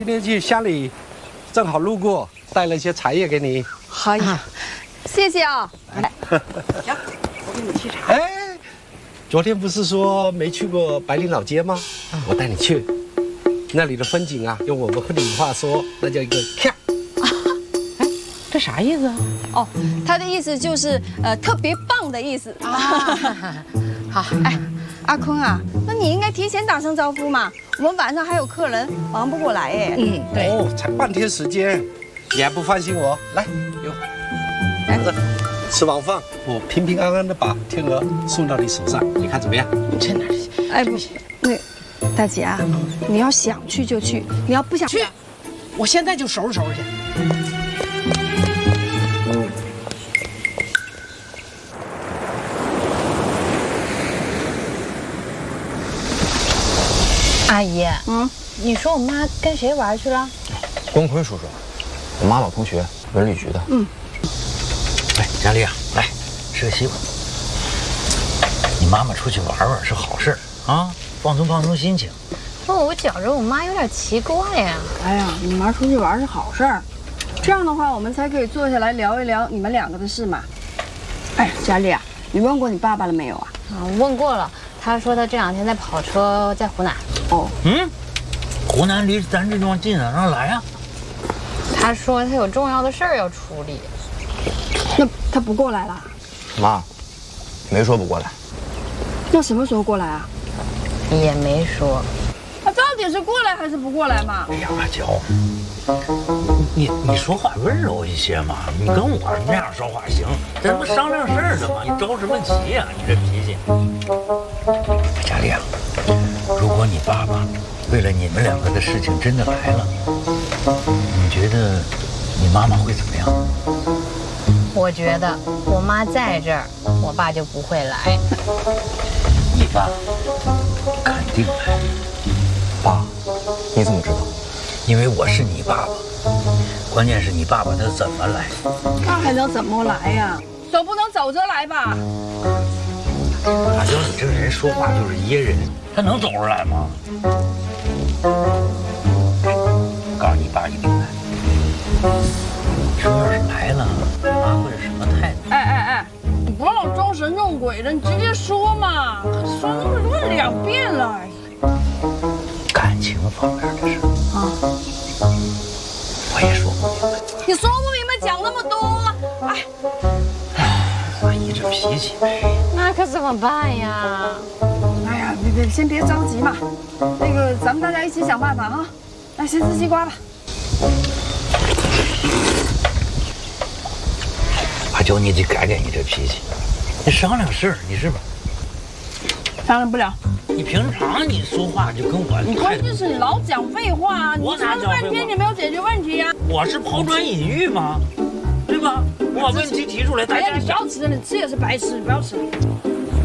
今天去乡里，正好路过，带了一些茶叶给你。 哎呀，谢谢啊！ 行，我给你沏茶。 哎，昨天不是说没去过白林老街吗？我带你去，那里的风景啊，用我们鹤顶话说，那叫一个看。 哎，这啥意思啊？ 哦，他的意思就是特别棒的意思啊。好， 哎，阿坤啊，那你应该提前打声招呼嘛。我们晚上还有客人，忙不过来哎。 嗯，对。 哦，才半天时间，你还不放心我？来，有，拿着，吃完饭我平平安安的把天鹅送到你手上，你看怎么样？ 去哪儿去？ 哎不，那大姐啊，你要想去就去，你要不想去，我现在就收拾收拾去。 阿姨，你说我妈跟谁玩去了？ 光坤叔叔，我妈老同学，文旅局的。 哎，佳丽啊，来吃个西瓜。你妈妈出去玩玩是好事啊，放松放松心情。 不，我觉着我妈有点奇怪呀。 哎呀，你妈出去玩是好事儿，这样的话我们才可以坐下来聊一聊你们两个的事嘛。哎，佳丽啊，你问过你爸爸了没有啊？ 问过了，他说他这两天在跑车，在湖南。 哦， 湖南离咱这地方近啊，让他来啊。 他说他有重要的事儿要处理。 那他不过来了？ 妈，没说不过来。 那什么时候过来啊？ 也没说。 他到底是过来还是不过来嘛？ 哎呀，阿娇，你说话温柔一些嘛，你跟我那样说话行，咱不商量事儿的嘛，你着什么急呀？你这脾气。佳丽啊，如果你爸爸为了你们两个的事情真的来了，你觉得你妈妈会怎么样？ 我觉得我妈在这儿，我爸就不会来。 你爸肯定来。 爸，你怎么知道？ 因为我是你爸爸，关键是你爸爸他怎么来？ 他还能怎么来呀？总不能走着来吧？ 阿娇，你这人说话就是噎人，他能走出来吗？告诉你爸一定来。说要是来了，你妈会是什么态度？ 哎，你不要装神弄鬼的，你直接说嘛，说那么多2遍了。 感情方面的事啊，我也说不明白。 你说不明白，讲那么多， 阿姨这脾气呗。 那可怎么办呀？ 哎呀，先别着急嘛，那个咱们大家一起想办法哈。来，先吃西瓜吧。 阿娇，你得改改你这脾气，你商量事儿，你是吧？ 商量不了。 你平常你说话就跟我， 你关键是你老讲废话啊！你说了半天你没有解决问题呀！ 我是抛砖引玉吗？对吧？我把问题提出来，大家你不要吃了，你吃也是白吃，你不要吃。